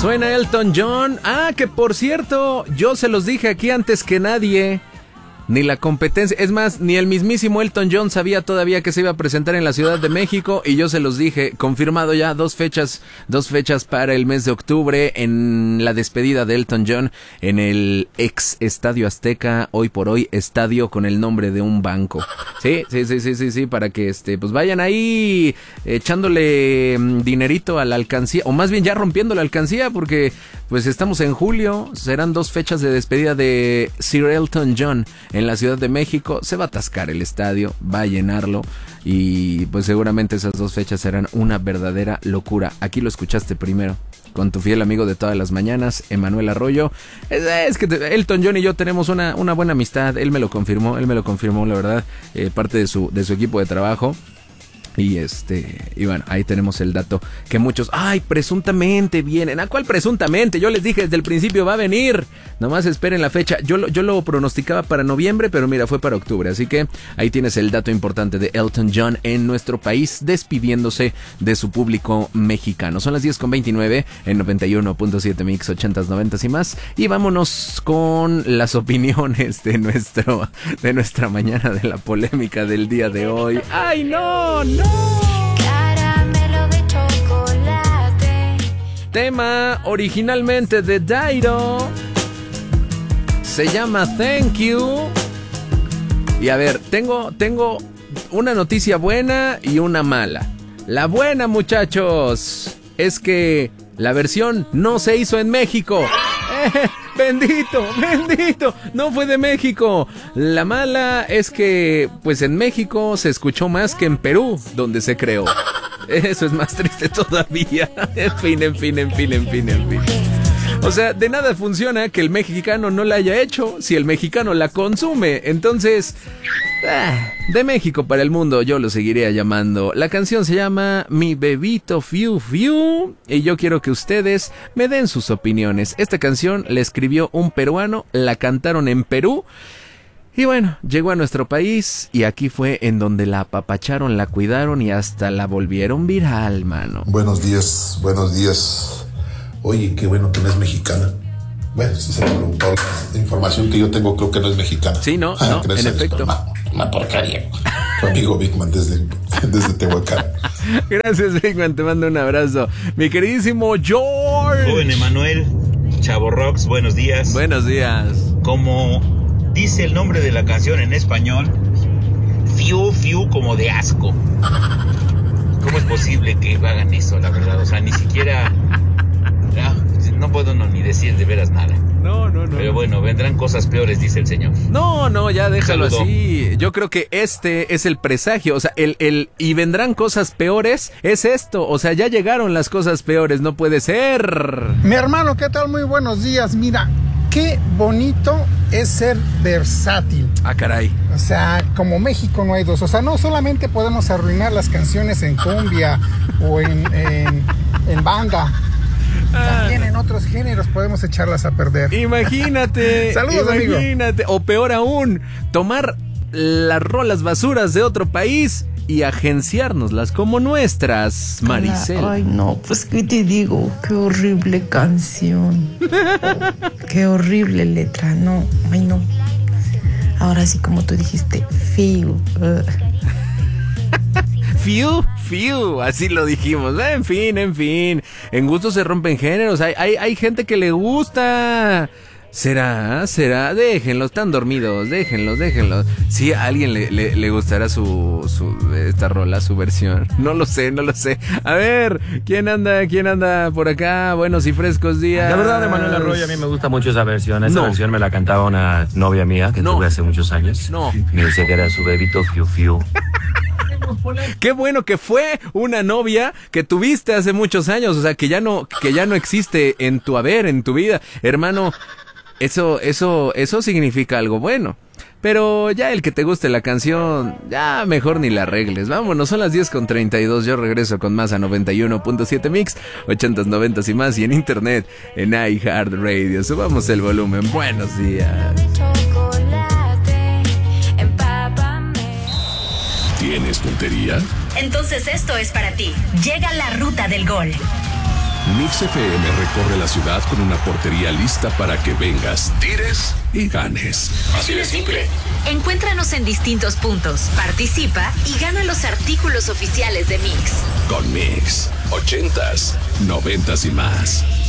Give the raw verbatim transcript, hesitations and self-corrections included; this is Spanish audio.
Suena Elton John. Ah, que por cierto, yo se los dije aquí antes que nadie. Ni la competencia, es más, ni el mismísimo Elton John sabía todavía que se iba a presentar en la Ciudad de México y yo se los dije, confirmado ya, dos fechas, dos fechas para el mes de octubre en la despedida de Elton John en el ex Estadio Azteca, hoy por hoy estadio con el nombre de un banco. Sí, sí, sí, sí, sí, sí, para que este, pues vayan ahí echándole dinerito a la alcancía, o más bien ya rompiendo la alcancía, porque pues estamos en julio, serán dos fechas de despedida de Sir Elton John en la Ciudad de México. Se va a atascar el estadio, va a llenarlo y pues seguramente esas dos fechas serán una verdadera locura. Aquí lo escuchaste primero con tu fiel amigo de todas las mañanas, Emanuel Arroyo. Es, es que Elton John y yo tenemos una, una buena amistad, él me lo confirmó, él me lo confirmó, la verdad, eh, parte de su, de su equipo de trabajo. Y este, y bueno, ahí tenemos el dato que muchos, ay, presuntamente vienen. ¿A cuál presuntamente? Yo les dije desde el principio, va a venir. Nomás esperen la fecha. Yo lo, yo lo pronosticaba para noviembre, pero mira, fue para octubre. Así que ahí tienes el dato importante de Elton John en nuestro país, despidiéndose de su público mexicano. Son las diez con veintinueve en noventa y uno punto siete Mix, ochentas, noventas y más. Y vámonos con las opiniones de nuestro, de nuestra mañana, de la polémica del día de hoy. ¡Ay, no, no! Caramelo de chocolate. Tema originalmente de Dairo. Se llama Thank You. Y a ver, tengo, tengo una noticia buena y una mala. La buena, muchachos, es que la versión no se hizo en México. ¡Eh! Bendito, bendito, no fue de México. La mala es que, pues en México se escuchó más que en Perú, donde se creó. Eso es más triste todavía. En fin, en fin, en fin, en fin, en fin. O sea, de nada funciona que el mexicano no la haya hecho si el mexicano la consume. Entonces, ah, de México para el mundo yo lo seguiré llamando. La canción se llama Mi Bebito Fiu Fiu y yo quiero que ustedes me den sus opiniones. Esta canción la escribió un peruano, la cantaron en Perú y bueno, llegó a nuestro país y aquí fue en donde la apapacharon, la cuidaron y hasta la volvieron viral, mano. Buenos días, buenos días. Oye, qué bueno que no es mexicana. Bueno, si se me preguntó la información que yo tengo, creo que no es mexicana. Sí, no, ah, no, en efecto. Una, una porcaria. Tu amigo Bigman desde, desde Tehuacán. Gracias, Bigman, te mando un abrazo. Mi queridísimo George. Joven Emanuel, Chavo Rocks, buenos días. Buenos días. Como dice el nombre de la canción en español, fiu, fiu, como de asco. ¿Cómo es posible que hagan eso, la verdad? O sea, ni siquiera... No, no puedo no, ni decir de veras nada. No, no, no. Pero bueno, vendrán cosas peores, dice el señor. No, no, ya déjalo Saludo. así. Yo creo que este es el presagio. O sea, el, el y vendrán cosas peores es esto. O sea, ya llegaron las cosas peores. No puede ser. Mi hermano, ¿qué tal? Muy buenos días. Mira, qué bonito es ser versátil. Ah, caray. O sea, como México no hay dos. O sea, no solamente podemos arruinar las canciones en cumbia o en, en, en banda. También en otros géneros podemos echarlas a perder. Imagínate. Saludos, imagínate. amigo. O peor aún, tomar las rolas basuras de otro país y agenciárnoslas como nuestras, Maricel. Ay, no, pues qué te digo, qué horrible canción. Oh, qué horrible letra, no, ay no. Ahora sí, como tú dijiste, fiu. Uh. Fiu, fiu, así lo dijimos. En fin, en fin. En gusto se rompen géneros. Hay, hay, hay gente que le gusta. ¿Será? ¿Será? Déjenlos, están dormidos. Déjenlos, déjenlos. Sí, a alguien le, le, le gustará su, su, esta rola, su versión. No lo sé, no lo sé. A ver, ¿quién anda, quién anda por acá? Buenos y frescos días. La verdad, Emanuel Arroyo, a mí me gusta mucho esa versión. Esa no. versión me la cantaba una novia mía que no. tuve hace muchos años. No. Me decía que era su bebito fiu fiu. Qué bueno que fue una novia que tuviste hace muchos años, o sea, que ya no, que ya no existe en tu haber, en tu vida, hermano. Eso, eso, eso significa algo bueno. Pero ya el que te guste la canción, ya mejor ni la arregles. Vámonos, son las diez con treinta y dos. Yo regreso con más a noventa y uno punto siete Mix, ochentas, noventas y más. Y en internet, en iHeartRadio. Subamos el volumen. Buenos días. ¿Tienes puntería? Entonces esto es para ti. Llega la ruta del gol. Mix F M recorre la ciudad con una portería lista para que vengas, tires y ganes. Así de simple. Encuéntranos en distintos puntos, participa y gana los artículos oficiales de Mix. Con Mix, ochentas, noventas y más.